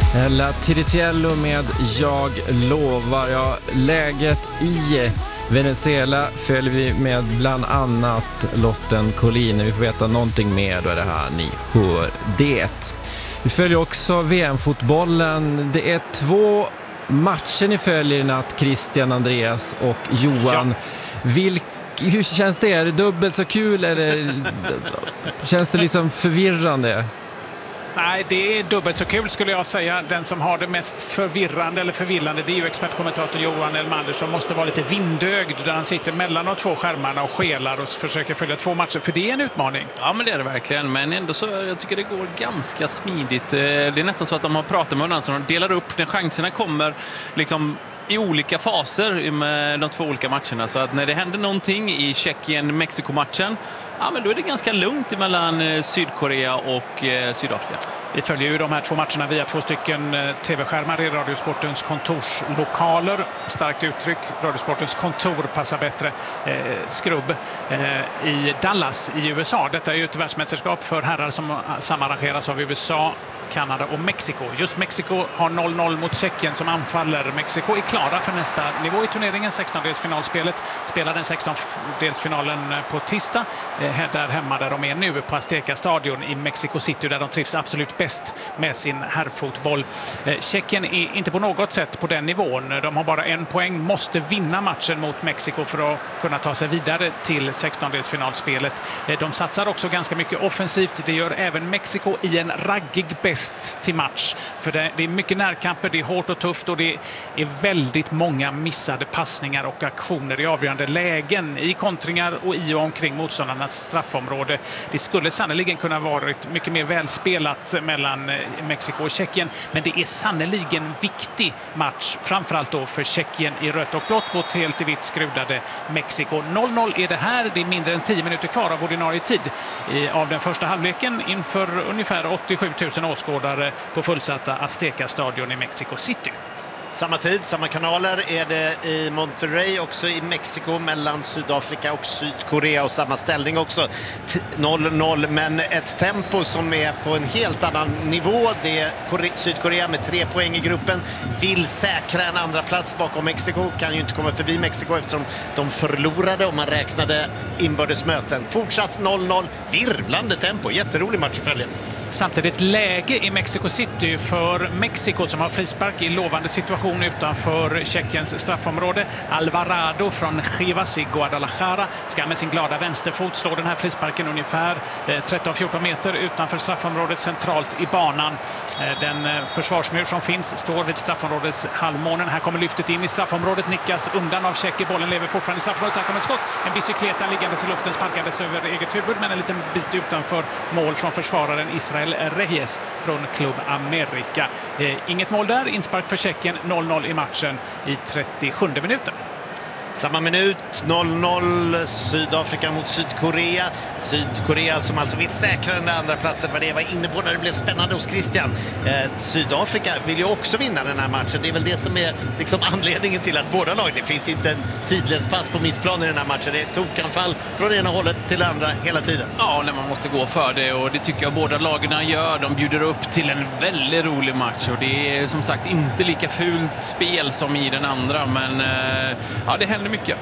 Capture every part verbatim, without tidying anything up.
La Tiritiello med Jag lovar. Ja, läget i Venezuela följer vi med bland annat Lotten Collin. Vi får veta någonting mer då är det här ni hör det. Vi följer också V M-fotbollen. Det är två matcher ni följer i natt, Christian, Andreas och Johan. Ja. Vilk, hur känns det? Är det dubbelt så kul eller känns det liksom förvirrande? Nej, det är dubbelt så kul skulle jag säga. Den som har det mest förvirrande eller förvillande, det är ju expertkommentator Johan Elmander som måste vara lite vindögd där han sitter mellan de två skärmarna och skelar och försöker följa två matcher, för det är en utmaning. Ja, men det är det verkligen, men ändå så jag tycker det går ganska smidigt. Det är nästan så att de har pratat med varandra, så de delar upp när chanserna kommer liksom i olika faser med de två olika matcherna. Så att när det händer någonting i Tjeckien-Mexiko-matchen, ja, men då är det ganska lugnt mellan Sydkorea och eh, Sydafrika. Vi följer ju de här två matcherna via två stycken tv-skärmar i Radiosportens kontorslokaler. Starkt uttryck. Radiosportens kontor passar bättre. Eh, skrubb eh, i Dallas i U S A. Detta är ju ett världsmästerskap för herrar som samarrangeras av U S A, Kanada och Mexiko. Just Mexiko har noll noll mot Tjeckien som anfaller. Mexiko är klara för nästa nivå i turneringen. sextondelsfinalspelet spelar den sextondelsfinalen på tisdag. Eh, där hemma där de är nu på Azteca stadion i Mexico City, där de trivs absolut bäst med sin herrfotboll. Eh, Tjeckien är inte på något sätt på den nivån. De har bara en poäng, måste vinna matchen mot Mexiko för att kunna ta sig vidare till sextondelsfinalspelet. Eh, de satsar också ganska mycket offensivt. Det gör även Mexiko i en raggig bäst till match. För det, det är mycket närkamper, det är hårt och tufft och det är väldigt många missade passningar och aktioner i avgörande lägen, i kontringar och i och omkring motståndarnas straffområde. Det skulle sannoliken kunna varit mycket mer välspelat mellan Mexiko och Tjeckien, men det är sannoliken en viktig match, framförallt då för Tjeckien i rött och blått mot helt i vitt skrudade Mexiko. noll noll är det här, det är mindre än tio minuter kvar av ordinarie tid i, av den första halvleken inför ungefär åttiosju tusen åskådare på fullsatta Azteca stadion i Mexico City. Samma tid, samma kanaler är det i Monterrey, också i Mexiko, mellan Sydafrika och Sydkorea, och samma ställning också, noll noll, men ett tempo som är på en helt annan nivå. Det är Sydkorea med tre poäng i gruppen, vill säkra en andra plats bakom Mexiko, kan ju inte komma förbi Mexiko eftersom de förlorade om man räknade inbördesmöten. Fortsatt noll noll, virvlande tempo, jätterolig match att följa. Samtidigt läge i Mexico City för Mexiko som har frispark i lovande situation utanför Tjeckiens straffområde. Alvarado från Chivas i Guadalajara ska med sin glada vänsterfot slå den här frisparken ungefär tretton fjorton meter utanför straffområdet, centralt i banan. Den försvarsmur som finns står vid straffområdets halvmånen. Här kommer lyftet in i straffområdet, nickas undan av Tjeckien. Bollen lever fortfarande i straffområdet. Här kommer ett skott. En bicykleta liggandes i luften, sparkades över eget huvud, men en liten bit utanför mål från försvararen Israel Reyes från Club America. Eh, inget mål där, inspark för Tjeckien, noll noll i matchen i trettiosjunde minuten. Samma minut, noll noll, Sydafrika mot Sydkorea. Sydkorea som alltså vill säkra den andra platsen, vad det var inne på när det blev spännande hos Christian. Eh, Sydafrika vill ju också vinna den här matchen. Det är väl det som är liksom anledningen till att båda lag, det finns inte en sidledspass på mittplan i den här matchen. Det är tokanfall från ena hållet till andra hela tiden. Ja, när man måste gå för det, och det tycker jag båda lagen gör. De bjuder upp till en väldigt rolig match, och det är som sagt inte lika fult spel som i den andra, men eh, ja, det händer mycket.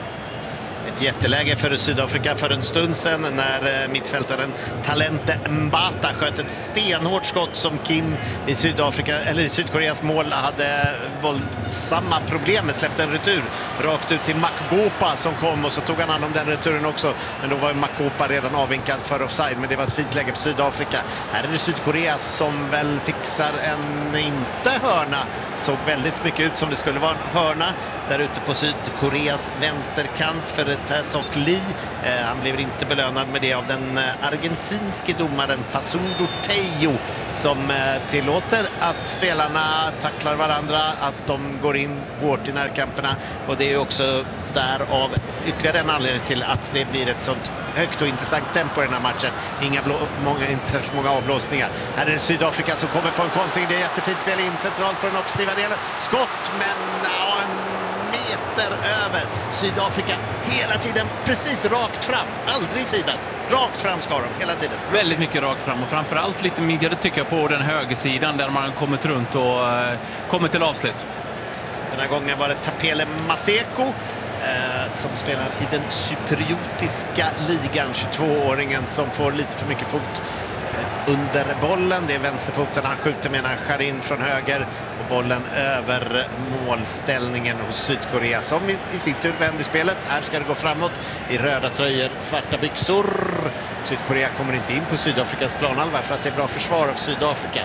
Ett jätteläge för Sydafrika för en stund sedan när mittfältaren Talente Mbata sköt ett stenhårt skott som Kim i Sydafrika, eller i Sydkoreas mål hade våldsamma problem med, släppte en retur rakt ut till Makgopa som kom, och så tog han hand om den returen också, men då var Makgopa redan avvinkad för offside, men det var ett fint läge för Sydafrika. Här är det Sydkorea som väl fixar en inte hörna, såg väldigt mycket ut som det skulle vara en hörna där ute på Sydkoreas vänsterkant för Tessok Lee. Eh, han blev inte belönad med det av den eh, argentinske domaren Facundo Tejo som eh, tillåter att spelarna tacklar varandra, att de går in hårt i närkamperna, och det är ju också därav ytterligare en anledning till att det blir ett sånt högt och intressant tempo i den här matchen. Inga blå, många, inte särskilt många avblåsningar. Här är det Sydafrika som kommer på en kontring. Det är jättefint spel in centralt på den offensiva delen. Skott, men ja, en meter över. Sydafrika hela tiden precis rakt fram, aldrig i sidan. Rakt fram ska de hela tiden. Väldigt mycket rakt fram och framförallt lite mer tycker jag på den högersidan där man kommit runt och uh, kommit till avslut. Den här gången var det Tapele Maseko eh, som spelar i den cypriotiska ligan, tjugotvååringen som får lite för mycket fot eh, under bollen. Det är vänsterfoten han skjuter med när han skär in från höger och bollen över målställningen hos Sydkorea som i, i sin tur vänder spelet. Här ska det gå framåt i röda tröjor, svarta byxor. Sydkorea kommer inte in på Sydafrikas planhalva för att det är bra försvar av Sydafrika.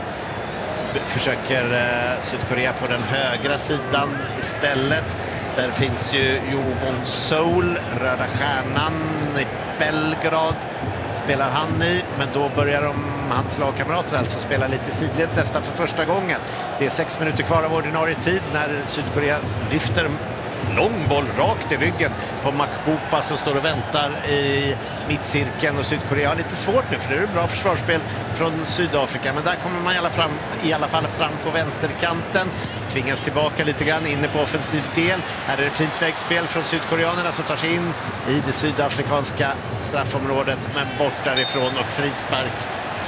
Försöker eh, Sydkorea på den högra sidan istället. Där finns ju Jovon Seoul, Röda Stjärnan i Belgrad spelar han i, men då börjar de, hans lagkamrater alltså spela lite sidled nästan för första gången. Det är sex minuter kvar av ordinarie tid när Sydkorea lyfter lång boll rakt i ryggen på Makupa som står och väntar i mittcirkeln, och Sydkorea har lite svårt nu för det är ett bra försvarsspel från Sydafrika, men där kommer man i alla, fram, i alla fall fram på vänsterkanten, tvingas tillbaka lite grann inne på offensiv del. Här är det fint vägspel från sydkoreanerna som tar sig in i det sydafrikanska straffområdet, men bort därifrån och frispark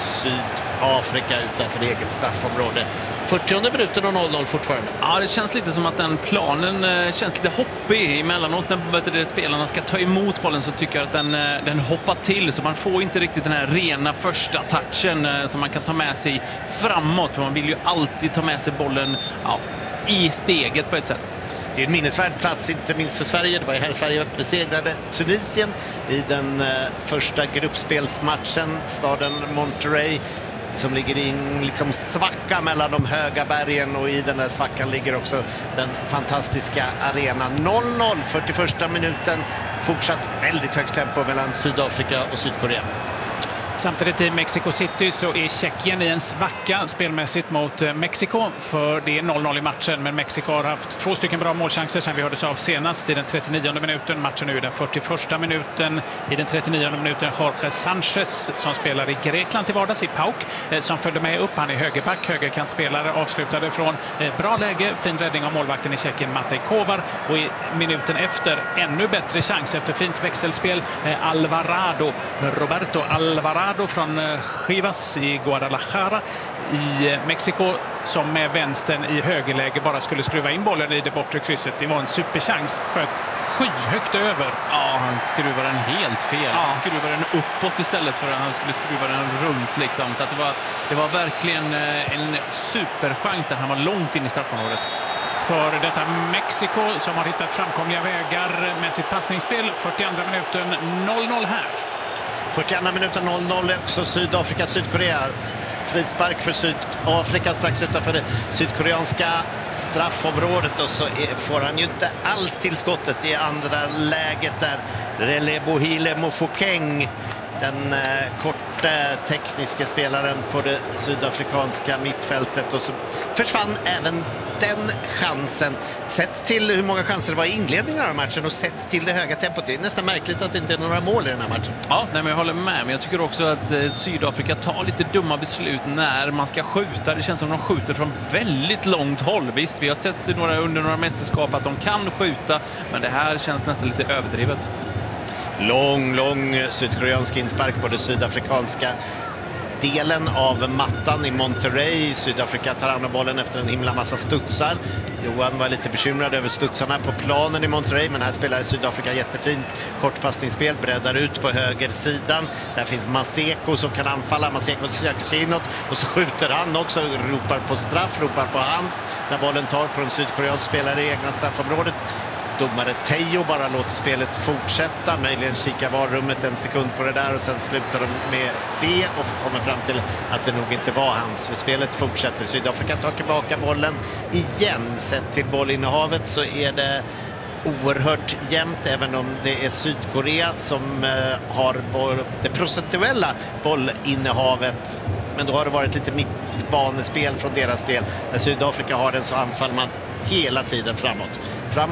Sydafrika utanför eget straffområde. fyrtionde minuten och noll noll fortfarande. Ja, det känns lite som att den planen eh, känns lite hoppig emellanåt när vet du, spelarna ska ta emot bollen, så tycker jag att den, eh, den hoppar till, så man får inte riktigt den här rena första touchen eh, som man kan ta med sig framåt, för man vill ju alltid ta med sig bollen ja, i steget på ett sätt. Det är en minnesvärd plats, inte minst för Sverige. Det var ju här Sverige besegrade Tunisien i den eh, första gruppspelsmatchen, staden Monterrey som ligger i en liksom svacka mellan de höga bergen, och i den där svackan ligger också den fantastiska arenan. noll noll, fyrtioförsta minuten, fortsatt väldigt högt tempo mellan Sydafrika och Sydkorea. Samtidigt i Mexico City så är Tjeckien i en svacka spelmässigt mot Mexiko, för det är noll noll i matchen, men Mexiko har haft två stycken bra målchanser sedan vi hördes av senast i den trettionionde minuten. Matchen nu i den fyrtioförsta minuten. I den trettionionde minuten Jorge Sanchez som spelar i Grekland till vardags i P A O K som följde med upp. Han är högerback, högerkantspelare, avslutade från bra läge, fin räddning av målvakten i Tjeckien Matej Kovar, och i minuten efter ännu bättre chans efter fint växelspel Alvarado, Roberto Alvarado från Chivas i Guadalajara i Mexiko, som med vänstern i högerläge bara skulle skruva in bollen i det bortre krysset. Det var en superchans, sköt skyhögt över. Ja, han skruvar den helt fel. Ja. Han skruvar den uppåt istället för att han skulle skruva den runt liksom. Så att det var, det var verkligen en superchans där han var långt in i straffområdet. För detta Mexiko som har hittat framkomliga vägar med sitt passningsspel. fyrtionde minuten noll noll här. fyrtionde minuten noll noll också Sydafrika, Sydkorea. Frispark för Sydafrika strax utanför det sydkoreanska straffområdet, och så är, får han ju inte alls tillskottet i andra läget där. Relebohile Mofokeng, den eh, korta tekniska spelaren på det sydafrikanska mittfältet, och så försvann även den chansen. Sett till hur många chanser det var i inledningen av matchen och sett till det höga tempot, det är nästan märkligt att det inte är några mål i den här matchen. Ja, nej, men jag håller med, men jag tycker också att eh, Sydafrika tar lite dumma beslut när man ska skjuta. Det känns som att de skjuter från väldigt långt håll. Visst, vi har sett några, under några mästerskap att de kan skjuta, men det här känns nästan lite överdrivet. Lång, lång sydkoreansk inspark på det sydafrikanska delen av mattan i Monterrey. Sydafrika tar an bollen efter en himla massa studsar. Johan var lite bekymrad över studsarna på planen i Monterrey, men här spelar Sydafrika jättefint kortpassningsspel, breddar ut på högersidan. Där finns Maseko som kan anfalla. Maseko söker sig inåt och så skjuter han också, ropar på straff, ropar på hands när bollen tar på en sydkoreansk spelare i egna straffområdet. Domare Teo bara låter spelet fortsätta, möjligen kika varummet en sekund på det där, och sen slutar de med det och kommer fram till att det nog inte var hans, för spelet fortsätter. Sydafrika tar tillbaka bollen igen. Sett till bollinnehavet så är det oerhört jämnt, även om det är Sydkorea som eh, har det procentuella bollinnehavet, men då har det varit lite mittbanespel från deras del. När Sydafrika har den så anfaller man hela tiden framåt. Framåt